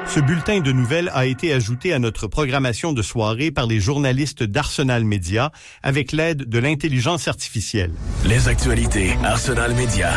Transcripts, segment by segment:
Ce bulletin de nouvelles a été ajouté à notre programmation de soirée par les journalistes d'Arsenal Média avec l'aide de l'intelligence artificielle. Les actualités Arsenal Média.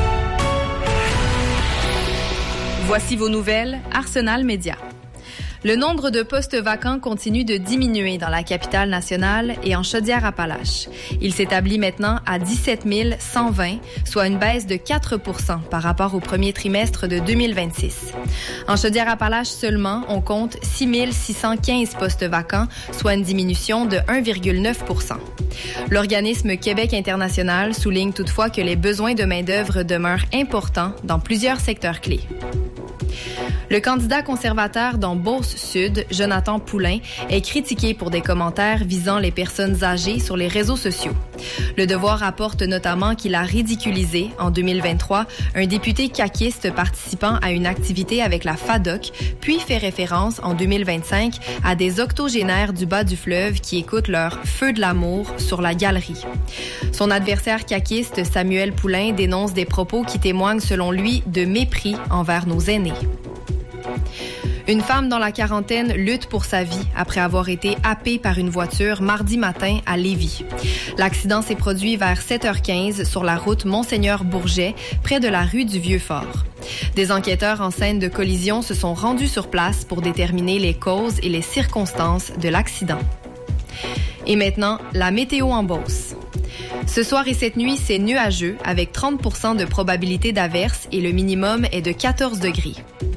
Voici vos nouvelles Arsenal Média. Le nombre de postes vacants continue de diminuer dans la capitale nationale et en Chaudière-Appalaches. Il s'établit maintenant à 17 120, soit une baisse de 4 % par rapport au premier trimestre de 2026. En Chaudière-Appalaches seulement, on compte 6 615 postes vacants, soit une diminution de 1,9 %. L'organisme Québec International souligne toutefois que les besoins de main-d'œuvre demeurent importants dans plusieurs secteurs clés. Le candidat conservateur dans Beauce-Sud, Jonathan Poulain, est critiqué pour des commentaires visant les personnes âgées sur les réseaux sociaux. Le Devoir rapporte notamment qu'il a ridiculisé, en 2023, un député caquiste participant à une activité avec la FADOC, puis fait référence, en 2025, à des octogénaires du bas du fleuve qui écoutent leur « feu de l'amour » sur la galerie. Son adversaire caquiste, Samuel Poulain, dénonce des propos qui témoignent, selon lui, de mépris envers nos aînés. Une femme dans la quarantaine lutte pour sa vie après avoir été happée par une voiture mardi matin à Lévis. L'accident s'est produit vers 7h15 sur la route Monseigneur-Bourget, près de la rue du Vieux-Fort. Des enquêteurs en scène de collision se sont rendus sur place pour déterminer les causes et les circonstances de l'accident. Et maintenant, la météo en Beauce. Ce soir et cette nuit, c'est nuageux avec 30 % de probabilité d'averse et le minimum est de 14 degrés.